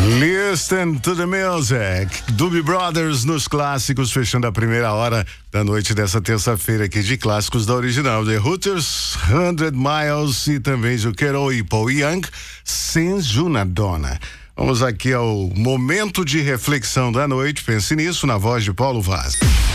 Listen to the music. Doobie Brothers nos clássicos, fechando a primeira hora da noite dessa terça-feira aqui de clássicos da original. The Hooters, 100 Miles e também Zucchero e Paul Young, Senza una Donna. Vamos aqui ao momento de reflexão da noite. Pense nisso, na voz de Paulo Vaz.